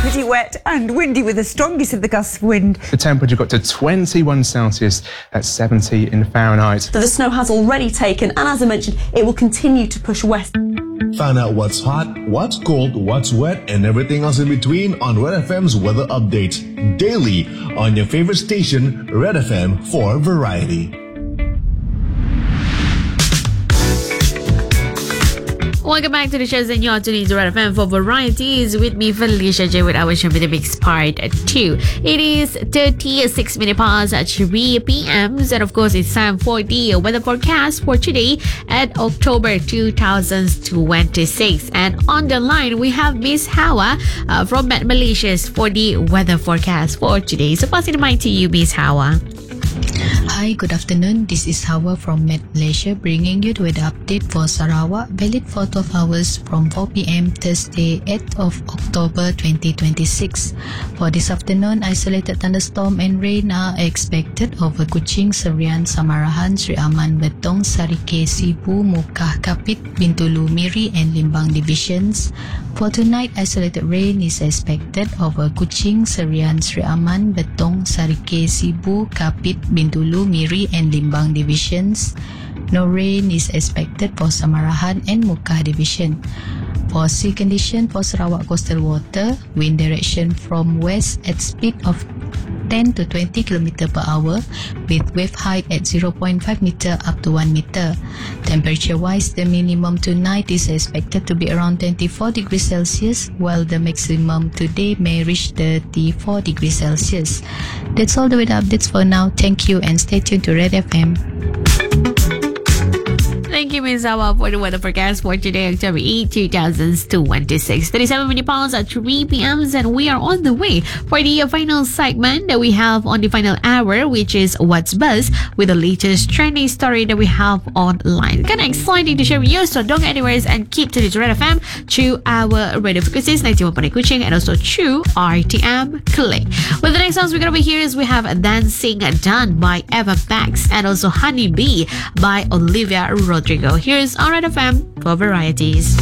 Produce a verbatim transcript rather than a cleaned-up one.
pretty wet and windy with the strongest of the gusts of wind. The temperature got to twenty-one Celsius, that's seventy in Fahrenheit. So the snow has already taken, and as I mentioned, it will continue to push west. Find out what's hot, what's cold, what's wet, and everything else in between on Red F M's weather update daily on your favorite station, Red F M for variety. Welcome back to the shows, and you're tuning to Red F M for varieties with me, Felicia J, with our show with the mix part two. It is thirty-six minutes past three p.m. and of course it's time for the weather forecast for today at October two thousand twenty-six. And on the line we have Miss Hawa uh, from Met Malaysia for the weather forecast for today. So passing the mic to you, Miss Hawa. Hi, good afternoon. This is Hawa from Met Malaysia bringing you the weather update for Sarawak, valid for twelve hours from four p.m. Thursday, eighth of October twenty twenty-six. For this afternoon, isolated thunderstorm and rain are expected over Kuching, Serian, Samarahan, Sri Aman, Betong, Sarike, Sibu, Mukah, Kapit, Bintulu, Miri and Limbang divisions. For tonight, isolated rain is expected over Kuching, Serian, Sri Aman, Betong, Sarike, Sibu, Kapit, Bintulu, Miri and Limbang divisions. No rain is expected for Samarahan and Mukah division. For sea condition for Sarawak coastal water, wind direction from west at speed of ten to twenty kilometers per hour with wave height at zero point five meter up to one meter. Temperature wise, the minimum tonight is expected to be around twenty-four degrees Celsius, while the maximum today may reach thirty-four degrees Celsius. That's all the weather updates for now. Thank you and stay tuned to Red F M. Thank you, Miz Hawa, for the weather forecast for today, October eighth, two thousand twenty-six. thirty-seven minutes past at three p.m. and we are on the way for the final segment that we have on the final hour, which is What's Buzz, with the latest trending story that we have online. Kind of exciting to share with you, so don't get anywhere and keep to the Red F M through our radio frequencies, ninety-one point eight Kuching and also through R T M Click. Well, the next songs we're going to be hearing is we have Dancing Done by Eva Max and also Honey Bee by Olivia Rodrigo. Here's on Red F M for varieties.